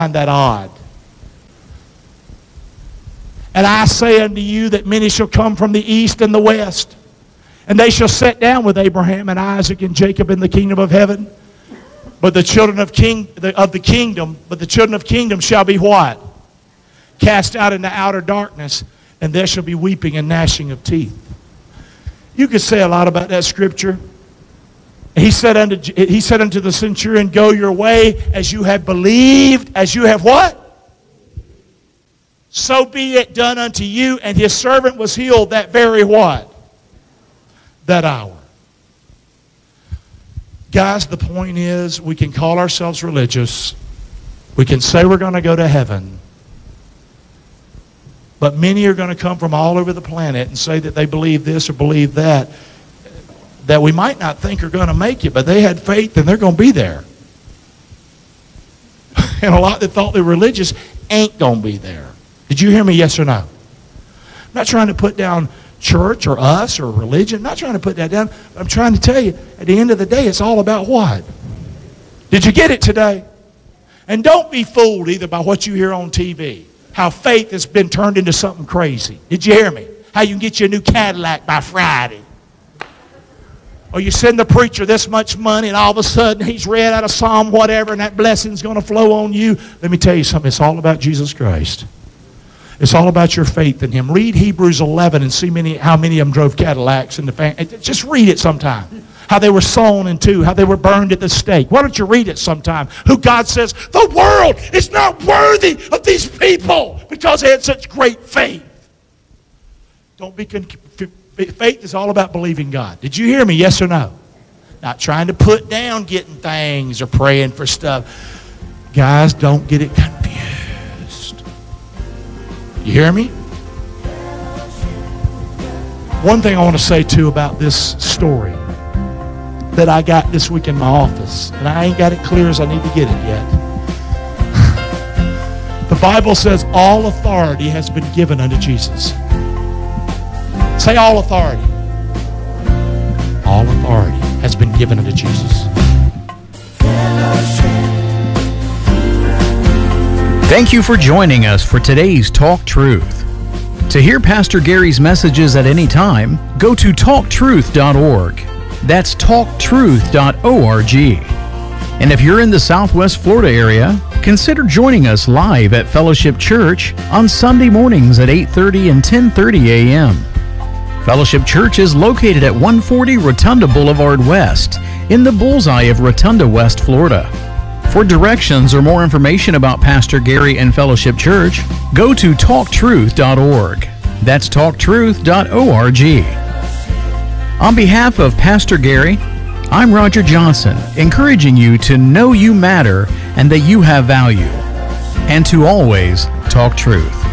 find that odd. And I say unto you that many shall come from the east and the west, and they shall sit down with Abraham and Isaac and Jacob in the kingdom of heaven. But the children of the children of kingdom shall be what? Cast out into outer darkness, and there shall be weeping and gnashing of teeth. You could say a lot about that scripture. He said unto the centurion, go your way as you have believed, as you have what? So be it done unto you. And his servant was healed that very what? That hour. Guys, the point is, we can call ourselves religious. We can say we're going to go to heaven. But many are going to come from all over the planet and say that they believe this or believe that we might not think are going to make it, but they had faith and they're going to be there. And a lot that thought they were religious ain't going to be there. Did you hear me, yes or no? I'm not trying to put down church or us or religion. I'm not trying to put that down. I'm trying to tell you, at the end of the day, it's all about what? Did you get it today? And don't be fooled either by what you hear on TV. How faith has been turned into something crazy. Did you hear me? How you can get you a new Cadillac by Friday. Or you send the preacher this much money and all of a sudden he's read out of Psalm whatever and that blessing's going to flow on you. Let me tell you something. It's all about Jesus Christ. It's all about your faith in Him. Read Hebrews 11 and see how many of them drove Cadillacs in the family. Just read it sometime. How they were sawn in two. How they were burned at the stake. Why don't you read it sometime? Who God says, the world is not worthy of these people because they had such great faith. Don't be faith is all about believing God. Did you hear me? Yes or no? Not trying to put down getting things or praying for stuff. Guys, don't get it confused. You hear me? One thing I want to say too about this story that I got this week in my office, and I ain't got it clear as I need to get it yet. The Bible says all authority has been given unto Jesus. Say all authority. All authority has been given unto Jesus. Thank you for joining us for today's Talk Truth. To hear Pastor Gary's messages at any time, go to talktruth.org. That's talktruth.org. And if you're in the Southwest Florida area, consider joining us live at Fellowship Church on Sunday mornings at 8:30 and 10:30 a.m. Fellowship Church is located at 140 Rotunda Boulevard West in the bullseye of Rotunda, West Florida. For directions or more information about Pastor Gary and Fellowship Church, go to talktruth.org. That's talktruth.org. On behalf of Pastor Gary, I'm Roger Johnson, encouraging you to know you matter and that you have value, and to always talk truth.